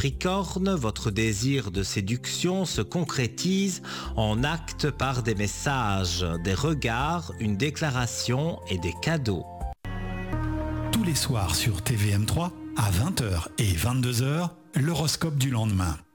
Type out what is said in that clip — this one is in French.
Capricorne, votre désir de séduction se concrétise en actes par des messages, des regards, une déclaration et des cadeaux. Tous les soirs sur TVM3, à 20h et 22h, l'horoscope du lendemain.